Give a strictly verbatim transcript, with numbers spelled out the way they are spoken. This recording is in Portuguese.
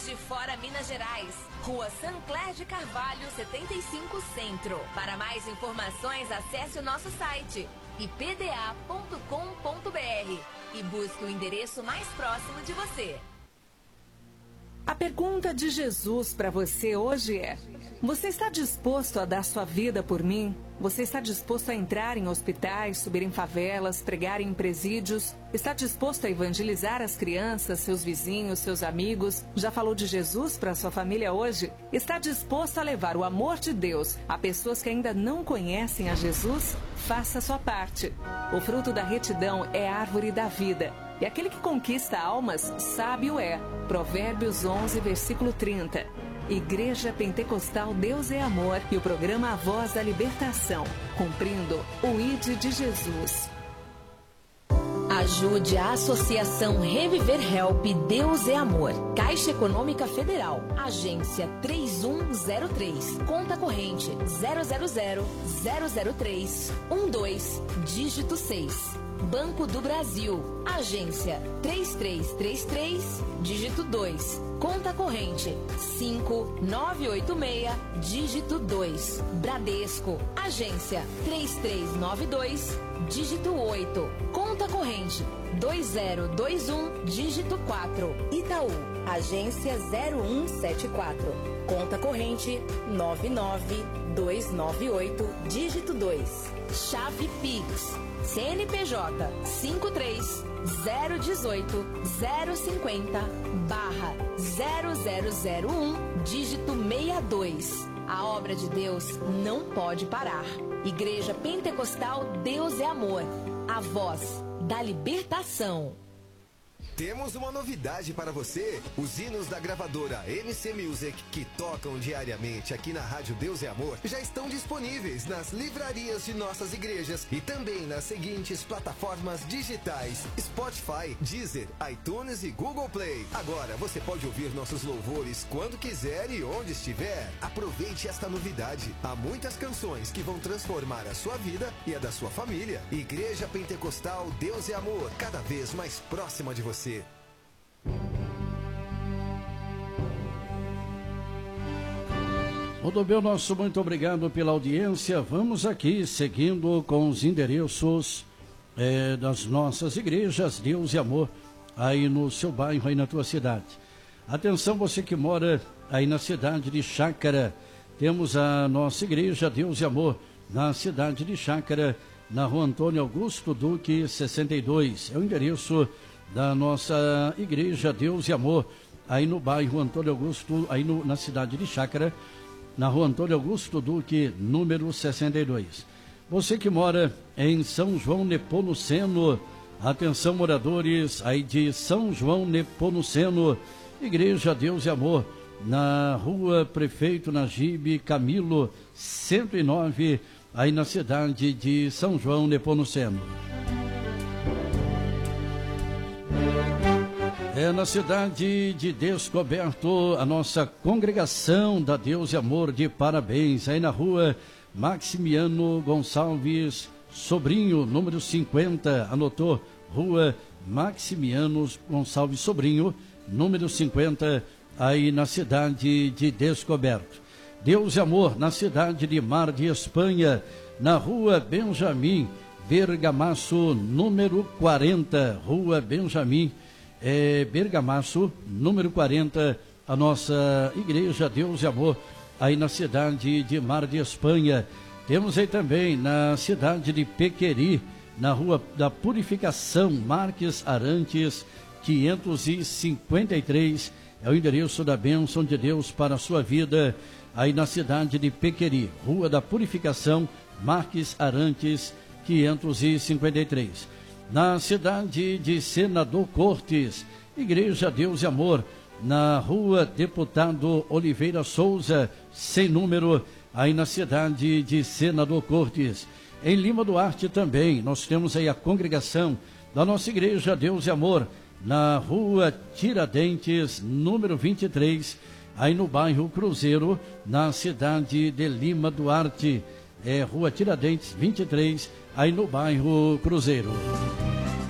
Juiz de Fora, Minas Gerais. Rua Sancler de Carvalho, setenta e cinco, Centro. Para mais informações, acesse o nosso site i p d a ponto com ponto b r e busque o endereço mais próximo de você. A pergunta de Jesus para você hoje é: você está disposto a dar sua vida por mim? Você está disposto a entrar em hospitais, subir em favelas, pregar em presídios? Está disposto a evangelizar as crianças, seus vizinhos, seus amigos? Já falou de Jesus para sua família hoje? Está disposto a levar o amor de Deus a pessoas que ainda não conhecem a Jesus? Faça a sua parte. O fruto da retidão é a árvore da vida. E aquele que conquista almas, sábio é. Provérbios onze, versículo trinta. Igreja Pentecostal Deus é Amor e o programa A Voz da Libertação, cumprindo o I D de Jesus. Ajude a Associação Reviver Help Deus é Amor. Caixa Econômica Federal. Agência três um zero três. Conta corrente zero zero zero zero zero três um dois, dígito seis. Banco do Brasil. Agência três três três três, dígito dois. Conta corrente cinco nove oito seis, dígito dois. Bradesco. Agência três três nove dois, dígito oito. Conta corrente dois zero dois um, dígito quatro. Itaú. Agência zero um sete quatro. Conta corrente nove nove dois nove oito, dígito dois. Chave Pix. C N P J cinco três zero um oito zero cinco zero barra zero zero zero um, dígito sessenta e dois. A obra de Deus não pode parar. Igreja Pentecostal Deus é Amor. A voz da libertação. Temos uma novidade para você. Os hinos da gravadora M C Music, que tocam diariamente aqui na Rádio Deus é Amor, já estão disponíveis nas livrarias de nossas igrejas e também nas seguintes plataformas digitais: Spotify, Deezer, iTunes e Google Play. Agora você pode ouvir nossos louvores quando quiser e onde estiver. Aproveite esta novidade. Há muitas canções que vão transformar a sua vida e a da sua família. Igreja Pentecostal Deus é Amor, cada vez mais próxima de você. Rodobel, nosso muito obrigado pela audiência. Vamos aqui seguindo com os endereços é, das nossas igrejas Deus e Amor aí no seu bairro, aí na tua cidade. Atenção, você que mora aí na cidade de Chácara, temos a nossa igreja Deus e Amor na cidade de Chácara, na Rua Antônio Augusto Duque sessenta e dois. É o endereço da nossa igreja Deus e Amor, aí no bairro Antônio Augusto, aí no, na cidade de Chácara, na Rua Antônio Augusto Duque, número sessenta e dois. Você que mora em São João Nepomuceno, atenção moradores aí de São João Nepomuceno, igreja Deus e Amor, na Rua Prefeito Nagibe Camilo, cento e nove, aí na cidade de São João Nepomuceno. É na cidade de Descoberto, a nossa congregação da Deus e Amor de parabéns, aí na Rua Maximiano Gonçalves Sobrinho, número cinquenta, anotou? Rua Maximiano Gonçalves Sobrinho, número cinquenta, aí na cidade de Descoberto. Deus e Amor, na cidade de Mar de Espanha, na Rua Benjamin Bergamasso, número quarenta, Rua Benjamin É, Bergamasso, número quarenta, a nossa igreja Deus e Amor, aí na cidade de Mar de Espanha. Temos aí também na cidade de Pequeri, na Rua da Purificação, Marques Arantes, quinhentos e cinquenta e três, é o endereço da bênção de Deus para a sua vida, aí na cidade de Pequeri, Rua da Purificação, Marques Arantes, quinhentos e cinquenta e três. Na cidade de Senador Cortes, Igreja Deus e Amor, na Rua Deputado Oliveira Souza, sem número, aí na cidade de Senador Cortes. Em Lima Duarte também, nós temos aí a congregação da nossa Igreja Deus e Amor, na Rua Tiradentes, número vinte e três, aí no bairro Cruzeiro, na cidade de Lima Duarte. É Rua Tiradentes, vinte e três, aí no bairro Cruzeiro.